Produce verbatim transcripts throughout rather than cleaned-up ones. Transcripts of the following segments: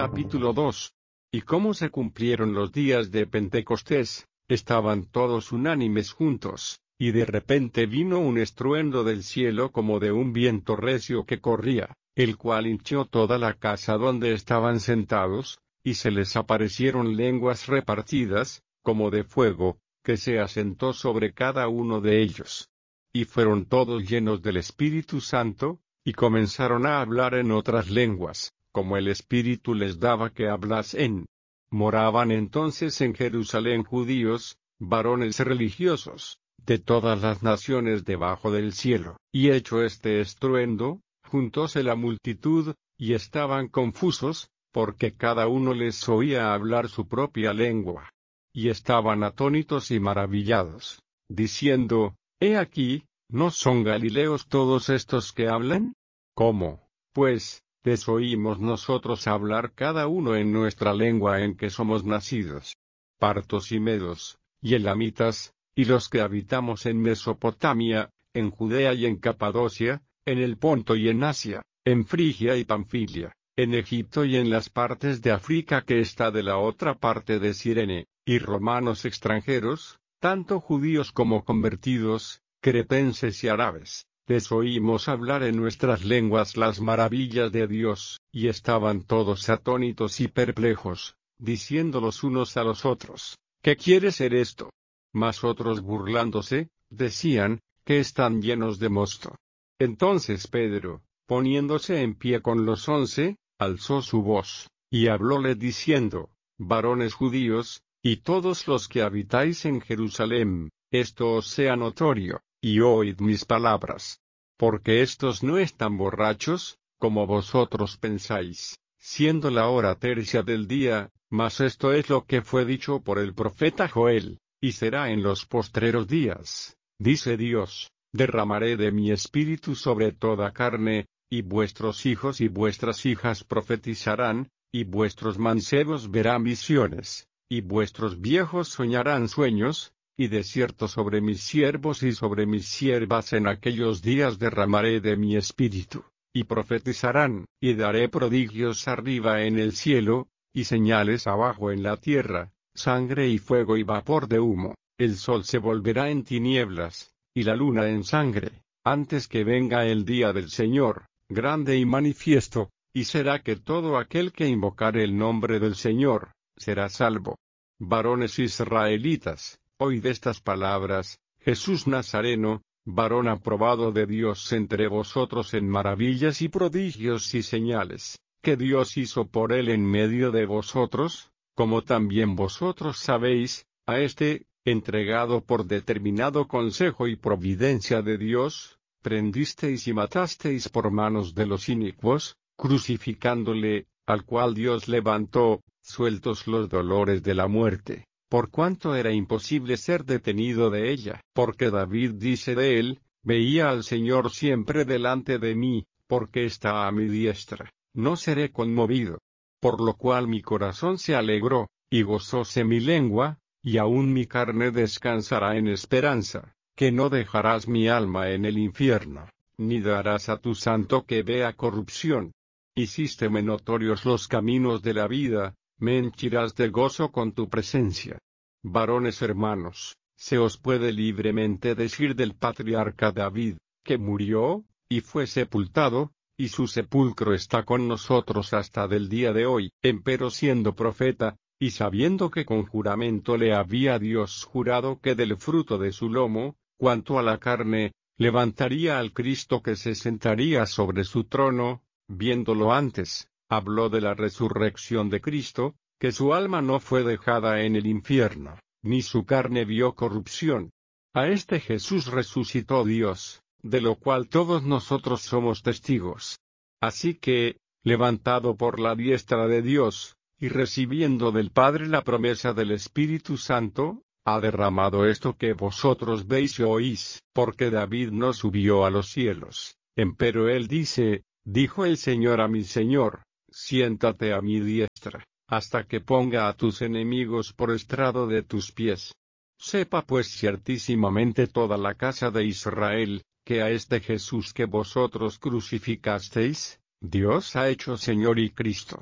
Capítulo dos. Y como se cumplieron los días de Pentecostés, estaban todos unánimes juntos, y de repente vino un estruendo del cielo como de un viento recio que corría, el cual hinchió toda la casa donde estaban sentados, y se les aparecieron lenguas repartidas, como de fuego, que se asentó sobre cada uno de ellos. Y fueron todos llenos del Espíritu Santo, y comenzaron a hablar en otras lenguas, como el Espíritu les daba que hablasen. Moraban entonces en Jerusalén judíos, varones religiosos, de todas las naciones debajo del cielo. Y hecho este estruendo, juntóse la multitud, y estaban confusos, porque cada uno les oía hablar su propia lengua. Y estaban atónitos y maravillados, diciendo, He aquí, ¿no son galileos todos estos que hablan? ¿Cómo, pues, les oímos nosotros hablar cada uno en nuestra lengua en que somos nacidos? Partos y medos, y elamitas, y los que habitamos en Mesopotamia, en Judea y en Capadocia, en el Ponto y en Asia, en Frigia y Panfilia, en Egipto y en las partes de África que está de la otra parte de Cirene, y romanos extranjeros, tanto judíos como convertidos, cretenses y árabes, les oímos hablar en nuestras lenguas las maravillas de Dios, y estaban todos atónitos y perplejos, diciendo los unos a los otros, ¿qué quiere ser esto? Mas otros burlándose, decían, que están llenos de mosto. Entonces Pedro, poniéndose en pie con los once, alzó su voz, y hablóle diciendo, varones judíos, y todos los que habitáis en Jerusalén, esto os sea notorio, y oíd mis palabras. Porque estos no están borrachos, como vosotros pensáis, siendo la hora tercia del día, mas esto es lo que fue dicho por el profeta Joel, y será en los postreros días, dice Dios, derramaré de mi espíritu sobre toda carne, y vuestros hijos y vuestras hijas profetizarán, y vuestros mancebos verán visiones, y vuestros viejos soñarán sueños, y de cierto sobre mis siervos y sobre mis siervas en aquellos días derramaré de mi espíritu, y profetizarán, y daré prodigios arriba en el cielo, y señales abajo en la tierra, sangre y fuego y vapor de humo. El sol se volverá en tinieblas, y la luna en sangre, antes que venga el día del Señor, grande y manifiesto, y será que todo aquel que invocare el nombre del Señor, será salvo. Varones israelitas, oíd estas palabras, Jesús Nazareno, varón aprobado de Dios entre vosotros en maravillas y prodigios y señales, que Dios hizo por él en medio de vosotros, como también vosotros sabéis, a este, entregado por determinado consejo y providencia de Dios, prendisteis y matasteis por manos de los inicuos, crucificándole, al cual Dios levantó, sueltos los dolores de la muerte, por cuanto era imposible ser detenido de ella. Porque David dice de él, veía al Señor siempre delante de mí, porque está a mi diestra, no seré conmovido. Por lo cual mi corazón se alegró, y gozóse mi lengua, y aún mi carne descansará en esperanza, que no dejarás mi alma en el infierno, ni darás a tu santo que vea corrupción. Hicísteme notorios los caminos de la vida, me henchirás de gozo con tu presencia. Varones hermanos, se os puede libremente decir del patriarca David, que murió, y fue sepultado, y su sepulcro está con nosotros hasta del día de hoy. Empero siendo profeta, y sabiendo que con juramento le había Dios jurado que del fruto de su lomo, cuanto a la carne, levantaría al Cristo que se sentaría sobre su trono, viéndolo antes, habló de la resurrección de Cristo, que su alma no fue dejada en el infierno, ni su carne vio corrupción. A este Jesús resucitó Dios, de lo cual todos nosotros somos testigos. Así que, levantado por la diestra de Dios, y recibiendo del Padre la promesa del Espíritu Santo, ha derramado esto que vosotros veis y oís, porque David no subió a los cielos, empero él dice, dijo el Señor a mi Señor, siéntate a mi diestra, hasta que ponga a tus enemigos por estrado de tus pies. Sepa pues ciertísimamente toda la casa de Israel, que a este Jesús que vosotros crucificasteis, Dios ha hecho Señor y Cristo.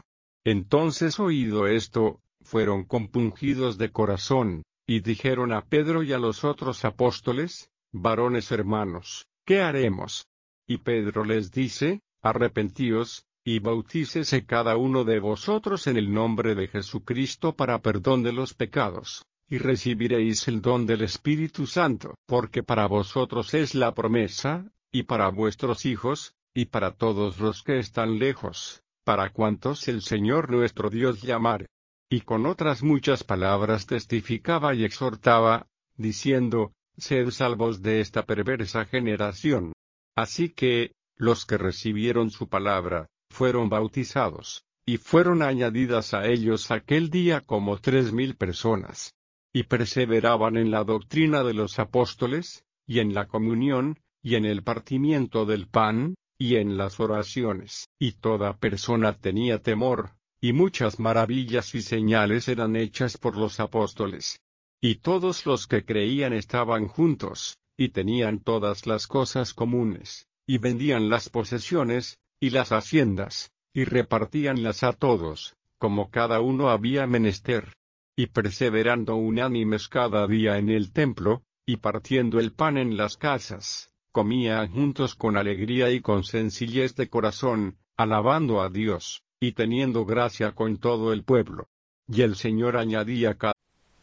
Entonces oído esto, fueron compungidos de corazón, y dijeron a Pedro y a los otros apóstoles: varones hermanos, ¿qué haremos? Y Pedro les dice: arrepentíos, y bautícese cada uno de vosotros en el nombre de Jesucristo para perdón de los pecados, y recibiréis el don del Espíritu Santo, porque para vosotros es la promesa, y para vuestros hijos, y para todos los que están lejos, para cuantos el Señor nuestro Dios llamare. Y con otras muchas palabras testificaba y exhortaba, diciendo: sed salvos de esta perversa generación. Así que, los que recibieron su palabra, fueron bautizados, y fueron añadidas a ellos aquel día como tres mil personas. Y perseveraban en la doctrina de los apóstoles, y en la comunión, y en el partimiento del pan, y en las oraciones. Y toda persona tenía temor, y muchas maravillas y señales eran hechas por los apóstoles. Y todos los que creían estaban juntos, y tenían todas las cosas comunes, y vendían las posesiones, y las haciendas, y repartíanlas a todos, como cada uno había menester. Y perseverando unánimes cada día en el templo, y partiendo el pan en las casas, comían juntos con alegría y con sencillez de corazón, alabando a Dios, y teniendo gracia con todo el pueblo. Y el Señor añadía cada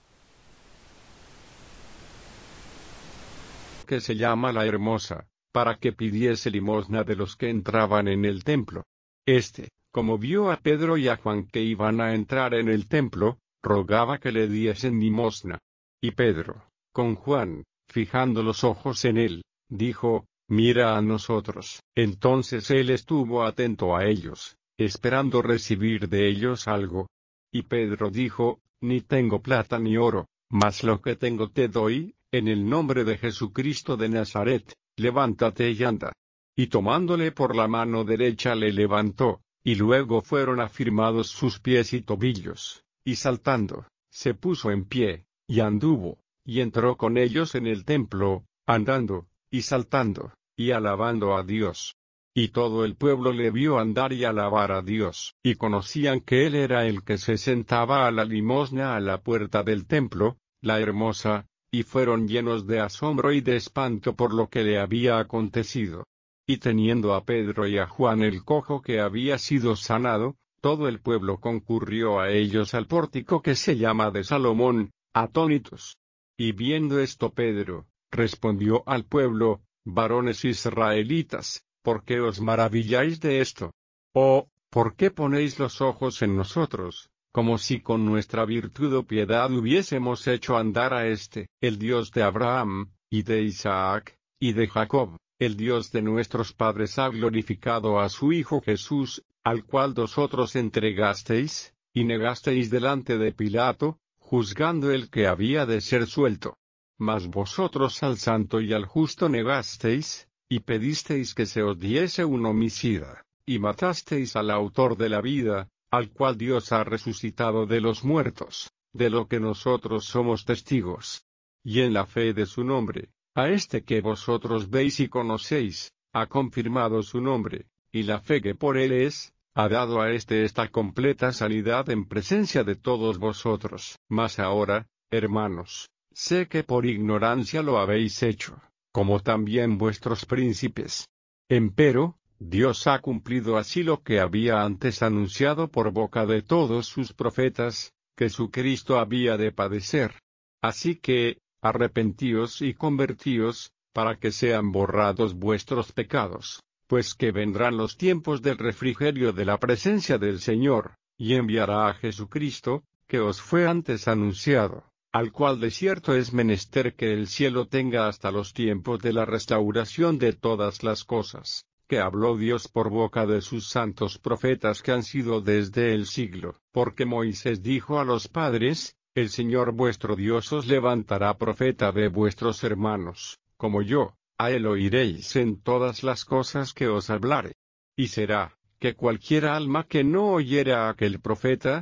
que se llama la Hermosa, para que pidiese limosna de los que entraban en el templo. Este, como vio a Pedro y a Juan que iban a entrar en el templo, rogaba que le diesen limosna. Y Pedro, con Juan, fijando los ojos en él, dijo: mira a nosotros. Entonces él estuvo atento a ellos, esperando recibir de ellos algo. Y Pedro dijo: ni tengo plata ni oro, mas lo que tengo te doy, en el nombre de Jesucristo de Nazaret, levántate y anda. Y tomándole por la mano derecha le levantó, y luego fueron afirmados sus pies y tobillos, y saltando, se puso en pie, y anduvo, y entró con ellos en el templo, andando, y saltando, y alabando a Dios. Y todo el pueblo le vio andar y alabar a Dios, y conocían que él era el que se sentaba a la limosna a la puerta del templo, la Hermosa, y fueron llenos de asombro y de espanto por lo que le había acontecido. Y teniendo a Pedro y a Juan el cojo que había sido sanado, todo el pueblo concurrió a ellos al pórtico que se llama de Salomón, atónitos. Y viendo esto Pedro, respondió al pueblo: varones israelitas, ¿por qué os maravilláis de esto? ¿O, por qué ponéis los ojos en nosotros, como si con nuestra virtud o piedad hubiésemos hecho andar a este, el Dios de Abraham, y de Isaac, y de Jacob? El Dios de nuestros padres ha glorificado a su Hijo Jesús, al cual vosotros entregasteis, y negasteis delante de Pilato, juzgando el que había de ser suelto. Mas vosotros al santo y al justo negasteis, y pedisteis que se os diese un homicida, y matasteis al autor de la vida, al cual Dios ha resucitado de los muertos, de lo que nosotros somos testigos. Y en la fe de su nombre, a este que vosotros veis y conocéis, ha confirmado su nombre, y la fe que por él es, ha dado a éste esta completa sanidad en presencia de todos vosotros. Mas ahora, hermanos, sé que por ignorancia lo habéis hecho, como también vuestros príncipes. Empero, Dios ha cumplido así lo que había antes anunciado por boca de todos sus profetas, que su Cristo había de padecer. Así que, arrepentíos y convertíos, para que sean borrados vuestros pecados, pues que vendrán los tiempos del refrigerio de la presencia del Señor, y enviará a Jesucristo, que os fue antes anunciado, al cual de cierto es menester que el cielo tenga hasta los tiempos de la restauración de todas las cosas, que habló Dios por boca de sus santos profetas que han sido desde el siglo. Porque Moisés dijo a los padres: el Señor vuestro Dios os levantará profeta de vuestros hermanos, como yo, a él oiréis en todas las cosas que os hablare. Y será, que cualquier alma que no oyere a aquel profeta,